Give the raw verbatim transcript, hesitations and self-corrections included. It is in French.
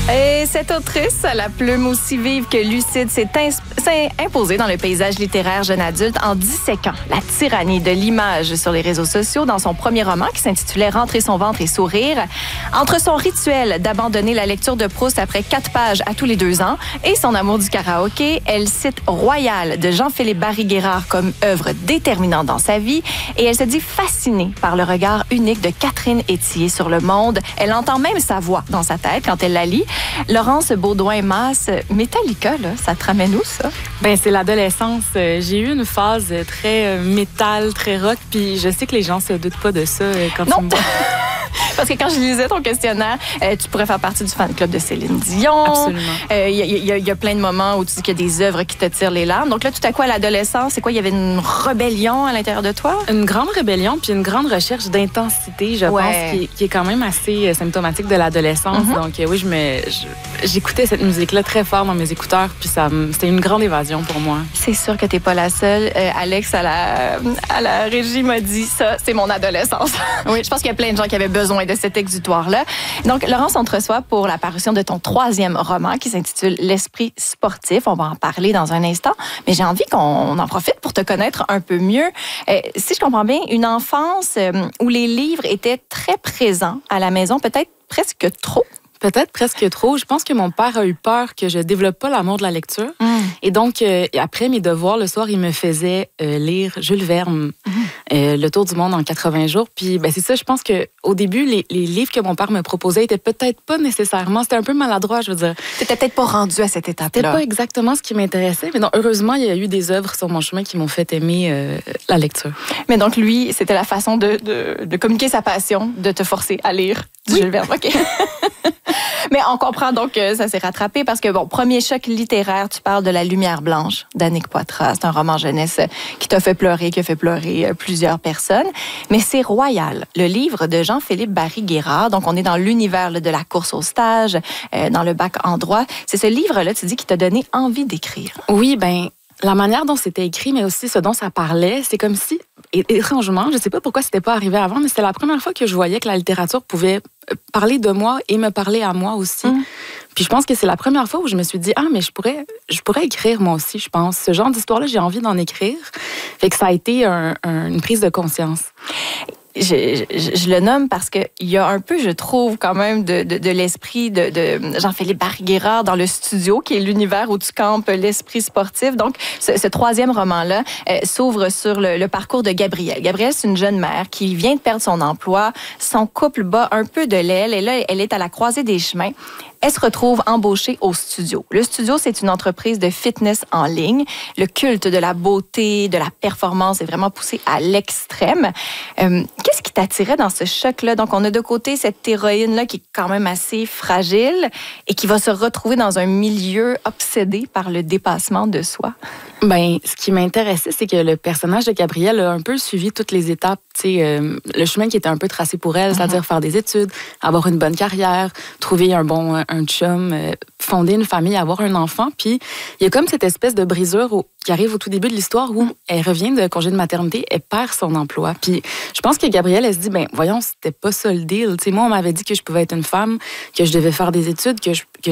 Et cette autrice, à la plume aussi vive que lucide, s'est ins- imposée dans le paysage littéraire jeune adulte en disséquant la tyrannie de l'image sur les réseaux sociaux dans son premier roman qui s'intitulait « Rentrer son ventre et sourire ». Entre son rituel d'abandonner la lecture de Proust après quatre pages à tous les deux ans et son amour du karaoké, elle cite « Royal » de Jean-Philippe Barry-Guérard comme œuvre déterminante dans sa vie et elle se dit fascinée par le regard unique de Catherine Ethier sur le monde. Elle entend même sa voix dans sa tête quand elle la lit. Laurence Baudouin-Masse, Metallica, là, ça te ramène où, ça? Ben c'est l'adolescence. J'ai eu une phase très métal, très rock, puis je sais que les gens se doutent pas de ça quand non. ils me voient. Parce que quand je lisais ton questionnaire, euh, tu pourrais faire partie du fan club de Céline Dion. Absolument. Il euh, y, y, y a plein de moments où tu dis qu'il y a des œuvres qui te tirent les larmes. Donc là, tout à coup, à l'adolescence, c'est quoi? Il y avait une rébellion à l'intérieur de toi? Une grande rébellion, puis une grande recherche d'intensité, je ouais. pense, qui, qui est quand même assez symptomatique de l'adolescence. Mm-hmm. Donc euh, oui, je me, je, j'écoutais cette musique-là très fort dans mes écouteurs, puis ça, c'était une grande évasion pour moi. C'est sûr que t'es pas la seule. Euh, Alex, à la, à la régie, m'a dit ça, c'est mon adolescence. Oui. Je pense qu'il y a plein de gens qui avaient besoin de cet exutoire-là. Donc, Laurence, on te reçoit pour la parution de ton troisième roman qui s'intitule L'esprit sportif. On va en parler dans un instant, mais j'ai envie qu'on en profite pour te connaître un peu mieux. Euh, si je comprends bien, une enfance euh, où les livres étaient très présents à la maison, peut-être presque trop. Peut-être presque trop. Je pense que mon père a eu peur que je développe pas l'amour de la lecture. Mm. Et donc, euh, après mes devoirs, le soir, il me faisait euh, lire Jules Verne, mm. euh, Le Tour du monde en quatre-vingts jours. Puis, ben, c'est ça, je pense qu'au début, les, les livres que mon père me proposait étaient peut-être pas nécessairement... C'était un peu maladroit, je veux dire. T'étais peut-être pas rendu à cette étape-là. C'était pas exactement ce qui m'intéressait. Mais non, heureusement, il y a eu des œuvres sur mon chemin qui m'ont fait aimer euh, la lecture. Mais donc, lui, c'était la façon de, de, de communiquer sa passion, de te forcer à lire du oui. Jules Verne. OK. Mais on comprend donc que ça s'est rattrapé parce que, bon, premier choc littéraire, tu parles de La Lumière blanche d'Annick Poitras. C'est un roman jeunesse qui t'a fait pleurer, qui a fait pleurer plusieurs personnes. Mais c'est Royal, le livre de Jean-Philippe Barry-Guérard. Donc, on est dans l'univers là, de la course au stage, euh, dans le bac en droit. C'est ce livre-là, tu dis, qui t'a donné envie d'écrire. Oui, ben la manière dont c'était écrit, mais aussi ce dont ça parlait, c'est comme si, étrangement, je ne sais pas pourquoi c'était pas arrivé avant, mais c'était la première fois que je voyais que la littérature pouvait parler de moi et me parler à moi aussi. Mmh. Puis je pense que c'est la première fois où je me suis dit, ah, mais je pourrais, je pourrais écrire moi aussi, je pense. Ce genre d'histoire-là, j'ai envie d'en écrire. Fait que ça a été un, un, une prise de conscience. Je, je, je le nomme parce qu'il y a un peu, je trouve, quand même, de, de, de l'esprit de, de Jean-Philippe Barry-Guérard dans le studio, qui est l'univers où tu campes l'esprit sportif. Donc, ce, ce troisième roman-là euh, s'ouvre sur le, le parcours de Gabrielle. Gabrielle, c'est une jeune mère qui vient de perdre son emploi. Son couple bat un peu de l'aile et là, elle est à la croisée des chemins. Elle se retrouve embauchée au studio. Le studio, c'est une entreprise de fitness en ligne. Le culte de la beauté, de la performance est vraiment poussé à l'extrême. Euh, qu'est-ce qui t'attirait dans ce choc-là? Donc, on a de côté cette héroïne-là qui est quand même assez fragile et qui va se retrouver dans un milieu obsédé par le dépassement de soi. Ben, ce qui m'intéressait, c'est que le personnage de Gabrielle a un peu suivi toutes les étapes, tu sais, euh, le chemin qui était un peu tracé pour elle, mm-hmm. c'est-à-dire faire des études, avoir une bonne carrière, trouver un bon un chum, euh, fonder une famille, avoir un enfant. Puis il y a comme cette espèce de brisure où, qui arrive au tout début de l'histoire où elle revient de congé de maternité, elle perd son emploi. Puis je pense que Gabrielle, elle se dit, ben voyons, c'était pas ça le deal. Tu sais, moi, on m'avait dit que je pouvais être une femme, que je devais faire des études, que je, que